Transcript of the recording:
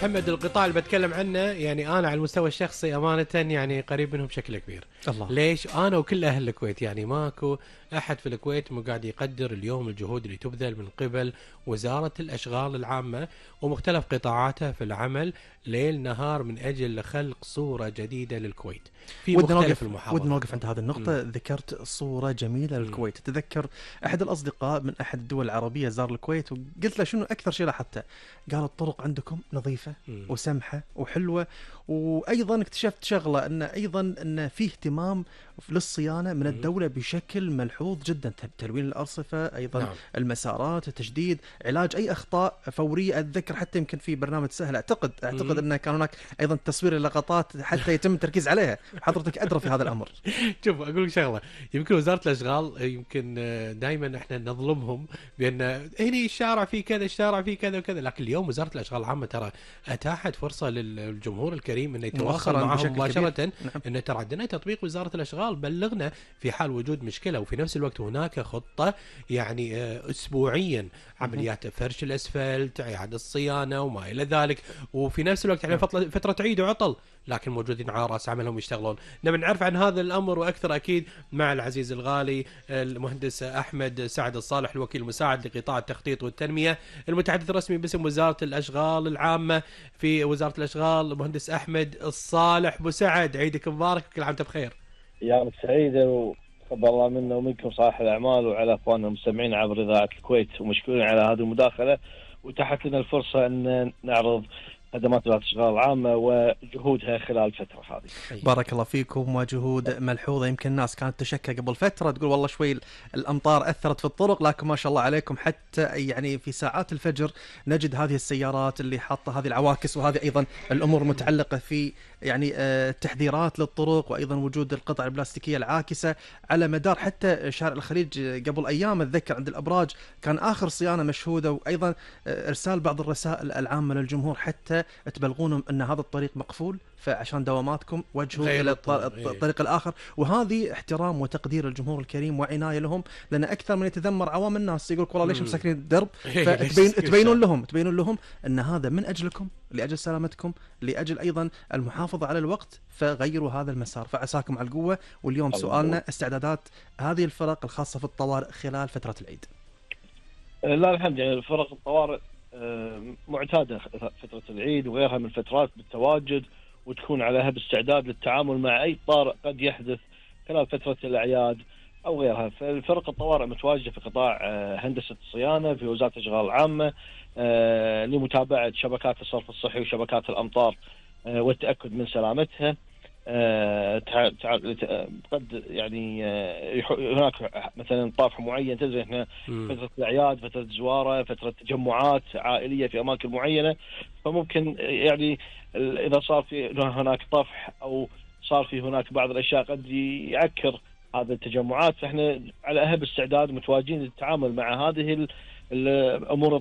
محمد القطاع اللي بتكلم عنه يعني أنا على المستوى الشخصي أمانة يعني قريب منهم بشكل كبير. الله. ليش؟ أنا وكل أهل الكويت يعني ماكو أحد في الكويت مو قاعد يقدر اليوم الجهود اللي تبذل من قبل وزارة الأشغال العامة ومختلف قطاعاتها في العمل ليل نهار من أجل خلق صورة جديدة للكويت في مختلف المحافظات. ودنا نوقف عند هذه النقطة. ذكرت صورة جميلة للكويت. تذكر أحد الأصدقاء من أحد الدول العربية زار الكويت وقلت له شنو أكثر شيء لاحظته؟ قال الطرق عندكم نظيفة وسمحة وحلوة، وأيضا اكتشفت شغلة أن فيه اهتمام للصيانة من الدولة بشكل ملحوظ جدا، تلوين الأرصفة أيضا. نعم. المسارات، تجديد، علاج أي أخطاء فورية. أتذكر حتى يمكن في برنامج سهل أعتقد أن كان هناك أيضا تصوير اللقطات حتى يتم التركيز عليها. حضرتك أدرى في هذا الأمر. شوف أقول لك شغلة، يمكن وزارة الأشغال يمكن دائما إحنا نظلمهم بأن هنا الشارع فيه كذا، الشارع فيه كذا وكذا، لكن اليوم وزارة الأشغال العامة ترى أتاحت فرصة للجمهور الكريم أنه يتواصل معهم مباشرة. نعم. أنه ترى عندنا تطبيق وزارة الأشغال، بلغنا في حال وجود مشكلة، وفي نفس الوقت هناك خطة يعني أسبوعيا عمليات فرش الأسفلت، إعادة الصيانة وما إلى ذلك، وفي نفس الوقت يعني فترة عيد وعطل لكن موجودين على رأس عملهم يشتغلون. نبي نعرف عن هذا الأمر وأكثر أكيد مع العزيز الغالي المهندس أحمد سعد الصالح، الوكيل المساعد لقطاع التخطيط والتنمية، المتحدث الرسمي باسم وزارة الأشغال العامة في وزارة الأشغال. المهندس أحمد الصالح أبو سعد، عيدك مبارك وكل عام وأنت بخير. أيامك سعيدة وتقبل الله منا ومنكم صالح الأعمال، وعلى أخواننا المستمعين عبر إذاعة الكويت، ومشكورين على هذه المداخلة وتحت لنا الفرصة أن نعرض خدمات وزارة الأشغال العامة وجهودها خلال الفترة هذه. بارك الله فيكم، وجهود ملحوظة. يمكن الناس كانت تشكى قبل فترة تقول والله شوي الأمطار أثرت في الطرق، لكن ما شاء الله عليكم حتى يعني في ساعات الفجر نجد هذه السيارات اللي حاطة هذه العواكس، وهذه أيضا الأمور المتعلقة في يعني تحذيرات للطرق، وأيضا وجود القطع البلاستيكية العاكسة على مدار حتى شارع الخليج. قبل أيام أتذكر عند الأبراج كان آخر صيانة مشهودة، وأيضا إرسال بعض الرسائل العامة للجمهور حتى تبلغونهم أن هذا الطريق مقفول، فعشان دواماتكم وجهوا إلى الطريق الآخر. وهذه احترام وتقدير الجمهور الكريم وعناية لهم، لأن أكثر من يتذمر عوام الناس يقول والله ليش مسكرين الدرب، فتبينون لهم أن هذا من أجلكم، لأجل سلامتكم، لأجل أيضا المحافظة على الوقت، فغيروا هذا المسار. فعساكم على القوة. واليوم سؤالنا استعدادات هذه الفرق الخاصة في الطوارئ خلال فترة العيد. لا الحمد لله، فرق الطوارئ معتادة فترة العيد وغيرها من الفترات بالتواجد، وتكون عليها باستعداد للتعامل مع أي طارئ قد يحدث خلال فترة الأعياد أو غيرها. فالفرق الطوارئ متواجدة في قطاع هندسة الصيانة في وزارة الأشغال العامة لمتابعة شبكات الصرف الصحي وشبكات الأمطار والتأكد من سلامتها. قد يعني هناك مثلا طافح معين تدري احنا فترة الأعياد، فترة زوارة، فترة تجمعات عائلية في أماكن معينة، فممكن يعني إذا صار في هناك طفح أو صار في هناك بعض الأشياء قد يعكر هذه التجمعات، فإحنا على أهب استعداد متواجدين للتعامل مع هذه الأمور